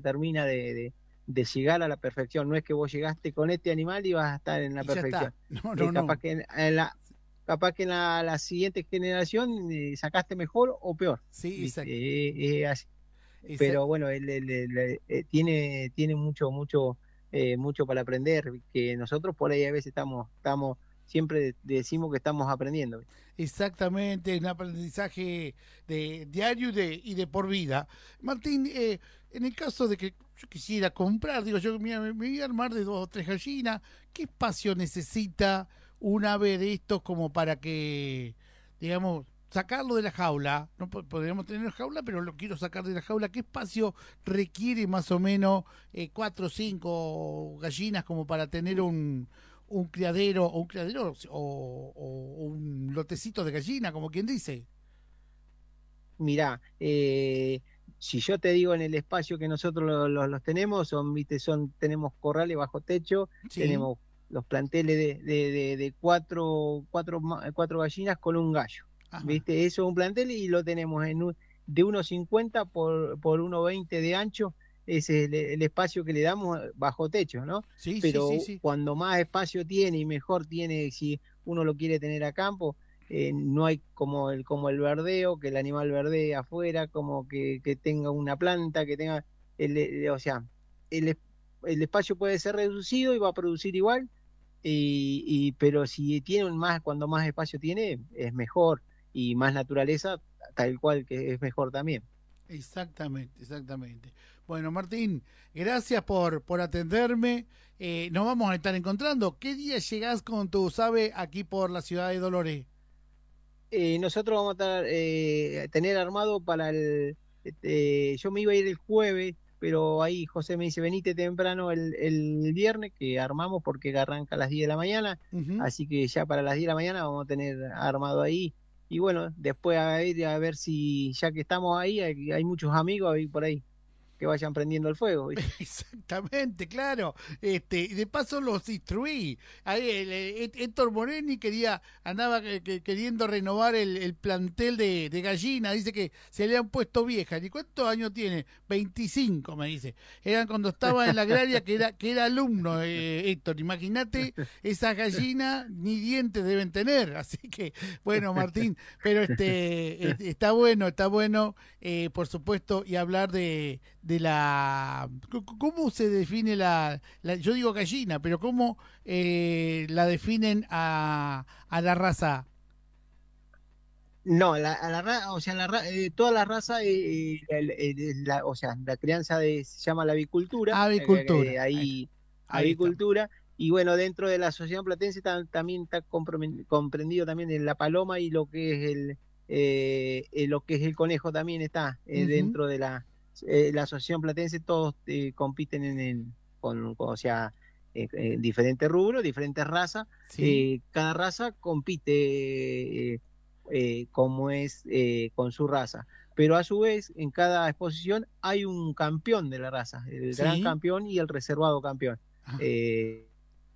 termina de llegar a la perfección. No es que vos llegaste con este animal y vas a estar en la Y ya perfección. está. No, no, Capaz no. que capaz que en la siguiente generación sacaste mejor o peor, Sí, ¿viste? exacto. Así. Esa- Pero bueno, tiene mucho para aprender, que nosotros por ahí a veces siempre decimos que estamos aprendiendo. Exactamente, un aprendizaje de diario y de por vida. Martín, en el caso de que yo quisiera comprar, digo yo, mira, me voy a armar de 2 o 3 gallinas, ¿qué espacio necesita un ave de estos como para que, digamos, sacarlo de la jaula? No podríamos tener jaula, pero lo quiero sacar de la jaula. ¿Qué espacio requiere más o menos 4 o 5 gallinas como para tener un criadero o un lotecito de gallina, como quien dice? Mirá, si yo te digo en el espacio que nosotros los tenemos, viste, tenemos corrales bajo techo, Sí, tenemos los planteles de cuatro gallinas con un gallo, ajá. ¿viste? Eso es un plantel y lo tenemos de 1,50 por 1,20 de ancho, ese es el espacio que le damos bajo techo, ¿no? Sí, sí, sí, Pero sí. cuando más espacio tiene y mejor tiene, si uno lo quiere tener a campo, no hay como el verdeo, que el animal verdee afuera, como que tenga una planta, que tenga, o sea, el, es- el espacio puede ser reducido y va a producir igual, pero si tiene cuando más espacio tiene, es mejor, y más naturaleza, tal cual que es mejor también. Exactamente, exactamente. Bueno, Martín, gracias por atenderme. Nos vamos a estar encontrando. ¿Qué día llegás con tu SABE aquí por la ciudad de Dolores? Nosotros vamos tener armado yo me iba a ir el jueves, pero ahí José me dice, venite temprano el viernes, que armamos porque arranca a las 10 de la mañana, Ujú. así que ya para las 10 de la mañana vamos a tener armado ahí. Y bueno, después a ver si, ya que estamos ahí, hay muchos amigos ahí por ahí que vayan prendiendo el fuego, ¿viste? Exactamente, claro. Y de paso los instruí. Ahí Héctor Moreni andaba queriendo renovar el plantel de gallina. Dice que se le han puesto viejas. ¿Y cuántos años tiene? 25, me dice. Eran cuando estaba en la agraria que era alumno, Héctor. Imagínate, esas gallinas ni dientes deben tener. Así que, bueno, Martín, pero está bueno, por supuesto, y hablar de ¿cómo se define yo digo gallina, pero cómo la definen a la raza? No, o sea, toda la raza, o sea, la crianza se llama la avicultura, Avicultura, ahí está. ahí Ahí está. avicultura, y bueno, dentro de la Asociación Platense también está comprendido también en la paloma y lo que es el conejo también está Ujú. dentro de la Asociación Platense, todos compiten o sea, diferentes rubros, diferentes razas, Sí, cada raza compite. Como es con su raza. Pero a su vez, en cada exposición hay un campeón de la raza, el gran sí. campeón y el reservado campeón. Ah, Eh,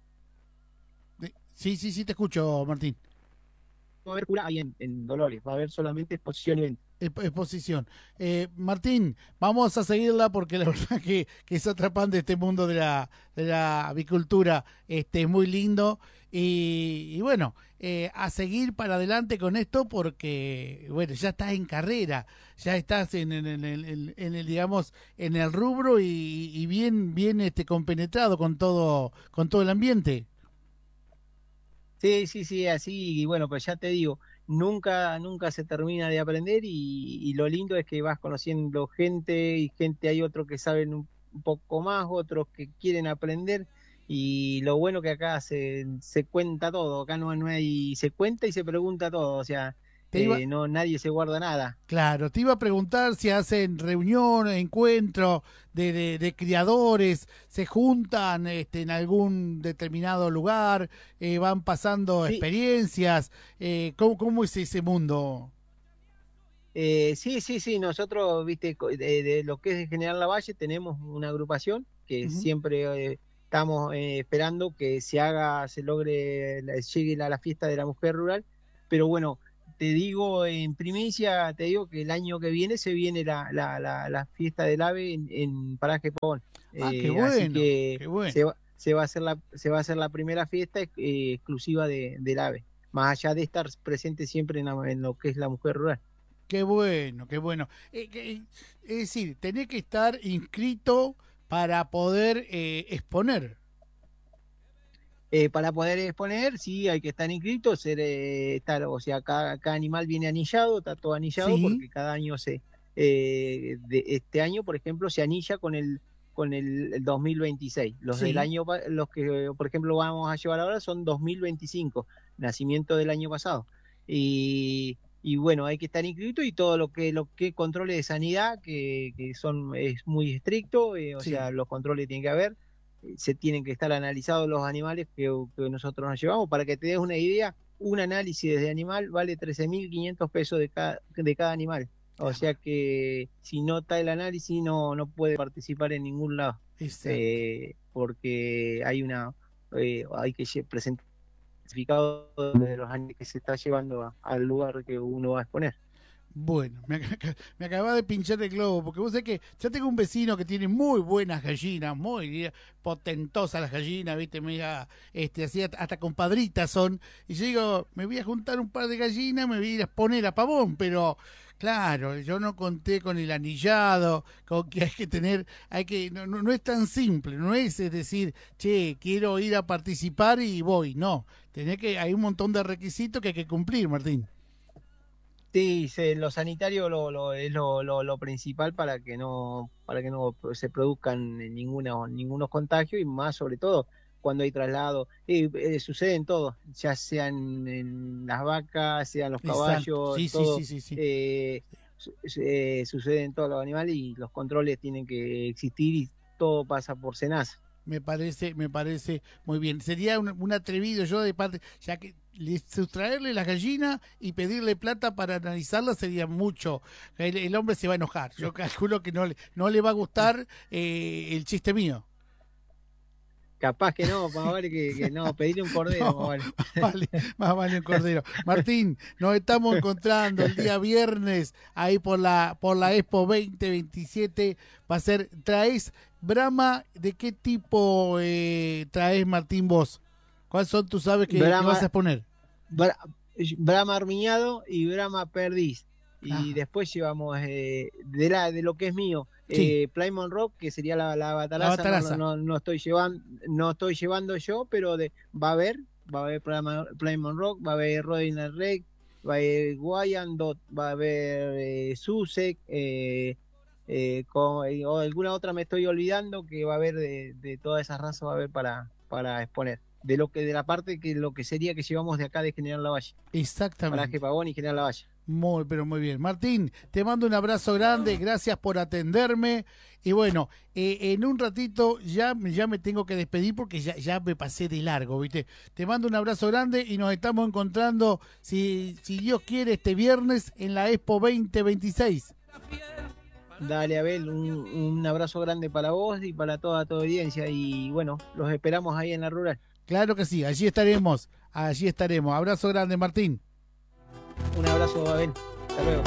sí, sí, sí, te escucho, Martín. va a haber cura ahí en Dolores, va a haber solamente exposición y venta. Exposición. Martín, vamos a seguirla porque la verdad que es atrapante este mundo de la avicultura. Es muy lindo. Y bueno, a seguir para adelante con esto porque, bueno, ya estás en carrera, ya estás digamos, en el rubro y bien, bien compenetrado con todo el ambiente. Sí, sí, sí, así, y bueno, pues ya te digo, nunca se termina de aprender y lo lindo es que vas conociendo gente y gente, hay otros que saben un poco más, otros que quieren aprender y lo bueno que acá se cuenta todo, acá no hay, se cuenta y se pregunta todo, o sea, Te iba, no, nadie se guarda nada. Claro, te iba a preguntar si hacen reunión, encuentro de criadores, se juntan en algún determinado lugar, van pasando Sí, experiencias. ¿Cómo es ese mundo? sí, sí, sí, nosotros, viste, de lo que es General Lavalle, tenemos una agrupación que Ujú. siempre estamos esperando que se logre, llegue a la fiesta de la mujer rural, pero bueno, te digo en primicia, te digo que el año que viene se viene la fiesta del ave en Paraje Pavón. Qué bueno, así que qué bueno. se va a hacer la primera fiesta exclusiva del ave, más allá de estar presente siempre en lo que es la mujer rural. Qué bueno, qué bueno. Es decir, tenés que estar inscrito para poder exponer. Para poder exponer, sí, hay que estar inscrito, o sea, cada animal viene anillado, está todo anillado, Sí. porque cada año de este año, por ejemplo, se anilla con el 2026. Sí. Los que, por ejemplo, vamos a llevar ahora son 2025, nacimiento del año pasado. Y bueno, hay que estar inscrito y todo lo que controles de sanidad, es muy estricto, o Sí. sea, los controles tienen que haber. Se tienen que estar analizados los animales que nosotros nos llevamos. Para que te des una idea, un análisis de animal vale 13.500 pesos de cada animal. O sea que si no está el análisis no puede participar en ningún lado. Exacto. Porque hay que presentar certificado de los animales que se está llevando al lugar que uno va a exponer. Bueno, me acaba de pinchar el globo, porque vos sabés que yo tengo un vecino que tiene muy buenas gallinas, muy potentosas las gallinas, viste, mira, así hasta compadritas son, y yo digo, me voy a juntar un par de gallinas, me voy a ir a exponer a Pavón, pero claro, yo no conté con el anillado, con que no es tan simple, no es decir, che, quiero ir a participar y voy, no, hay un montón de requisitos que hay que cumplir, Martín. Sí, lo sanitario es lo principal para que no se produzcan ningunos contagios y más sobre todo cuando hay traslado. Sucede en todo, ya sean en las vacas, sean los Exacto, caballos, sí, sí, todo. sí, sí, sí. Sucede en todos los animales y los controles tienen que existir y todo pasa por SENASA. Me parece muy bien. Sería un atrevido yo de parte, ya que sustraerle las gallinas y pedirle plata para analizarlas sería mucho. El hombre se va a enojar. Yo calculo que no le va a gustar el chiste mío. Capaz que no, más vale que no, pedirle un cordero, No, más vale. más vale un cordero. Martín, nos estamos encontrando el día viernes ahí por la Expo 2027. Va a ser, traes Brahma, ¿de qué tipo traes, Martín, vos? ¿Cuáles son tus aves que vas a exponer? Brahma armiñado y Brahma perdiz. Y después llevamos de lo que es mío, sí. Plymouth Rock, que sería la bataraza. No estoy llevando yo, pero va a haber Plymouth Rock, va a haber Rodin Reg, va a haber Wyandotte, va a haber Sussex, o alguna otra me estoy olvidando que va a haber de todas esas razas, va a haber para exponer. De la parte que lo que sería que llevamos de acá de General Lavalle. Exactamente. Paraje Pavón y General Lavalle. Pero muy bien. Martín, te mando un abrazo grande, gracias por atenderme. Y bueno, en un ratito ya me tengo que despedir porque ya me pasé de largo, ¿viste? Te mando un abrazo grande y nos estamos encontrando, si Dios quiere, este viernes en la Expo 2026. Dale, Abel, un abrazo grande para vos y para toda tu audiencia. Y bueno, los esperamos ahí en la rural. Claro que sí, allí estaremos. Abrazo grande, Martín. Un abrazo, Abel. Hasta luego.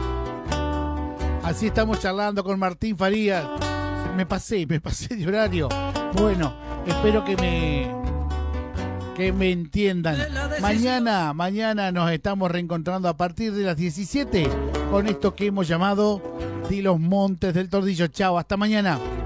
Así estamos charlando con Martín Farías. Me pasé de horario. Bueno, espero que me entiendan. Mañana nos estamos reencontrando a partir de las 17 con esto que hemos llamado De los Montes del Tordillo. Chao, hasta mañana.